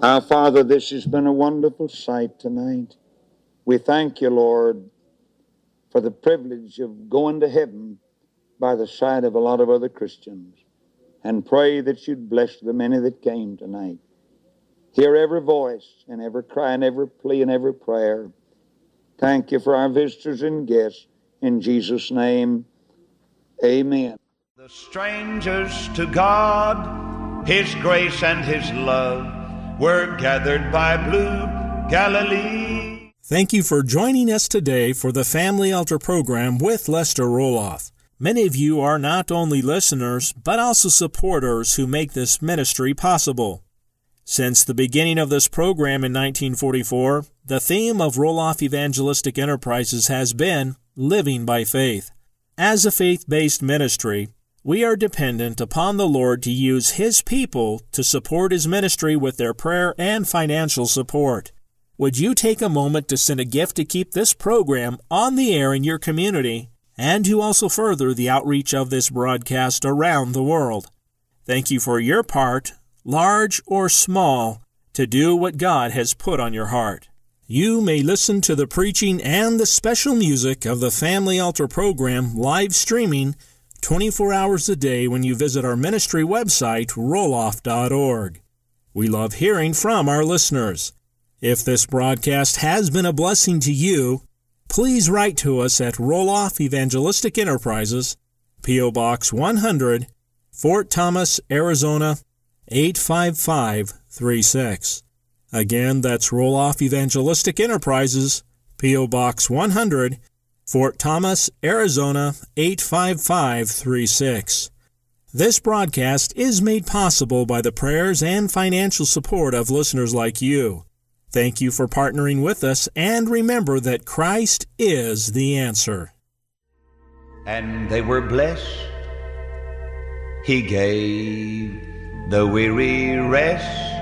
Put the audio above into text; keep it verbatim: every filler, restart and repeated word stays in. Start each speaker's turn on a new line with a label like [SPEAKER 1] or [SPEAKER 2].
[SPEAKER 1] Our Father, this has been a wonderful sight tonight. We thank you, Lord, for the privilege of going to heaven by the side of a lot of other Christians, and pray that you'd bless the many that came tonight. Hear every voice and every cry and every plea and every prayer. Thank you for our visitors and guests. In Jesus' name, amen.
[SPEAKER 2] The strangers to God, His grace and His love, were gathered by blue Galilee.
[SPEAKER 3] Thank you for joining us today for the Family Altar program with Lester Roloff. Many of you are not only listeners, but also supporters who make this ministry possible. Since the beginning of this program in nineteen forty-four, the theme of Roloff Evangelistic Enterprises has been Living by Faith. As a faith-based ministry, we are dependent upon the Lord to use His people to support His ministry with their prayer and financial support. Would you take a moment to send a gift to keep this program on the air in your community and to also further the outreach of this broadcast around the world? Thank you for your part, large or small, to do what God has put on your heart. You may listen to the preaching and the special music of the Family Altar program live streaming twenty-four hours a day when you visit our ministry website, roloff dot org. We love hearing from our listeners. If this broadcast has been a blessing to you, please write to us at Roloff Evangelistic Enterprises, P O. Box one hundred, Fort Thomas, Arizona, eight five five three six. Again, that's Roloff Evangelistic Enterprises, P O. Box one hundred, Fort Thomas, Arizona, eight five five three six. This broadcast is made possible by the prayers and financial support of listeners like you. Thank you for partnering with us, and remember that Christ is the answer.
[SPEAKER 2] And they were blessed. He gave the weary rest.